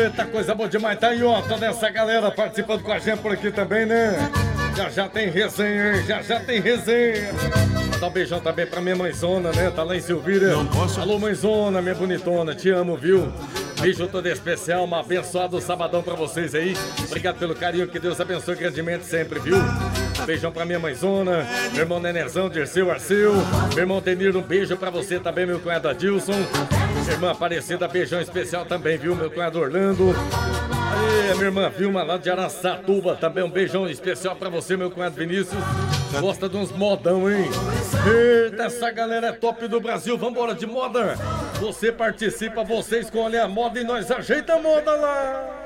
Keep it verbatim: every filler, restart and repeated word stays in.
Eita, coisa boa demais. Tá aí, ó, toda essa galera participando com a gente por aqui também, né? Já já tem resenha, hein? Já já tem resenha. Dá um beijão também pra minha mãezona, né? Tá lá em Silvíria. Não posso. Alô, mãezona, minha bonitona. Te amo, viu? Beijo todo especial, um abençoado sabadão pra vocês aí. Obrigado pelo carinho, que Deus abençoe grandemente sempre, viu? Beijão pra minha mãezona, meu irmão Nenezão, Dirceu, Arceu, meu irmão Denir, um beijo pra você também, meu cunhado Adilson. Minha irmã Aparecida, beijão especial também, viu? Meu cunhado Orlando. Aí, minha irmã Vilma lá de Araçatuba, também um beijão especial pra você, meu cunhado Vinícius. Gosta de uns modão, hein? Eita, essa galera é top do Brasil, vambora de moda. Você participa, você escolhe a moda e nós ajeita a moda lá.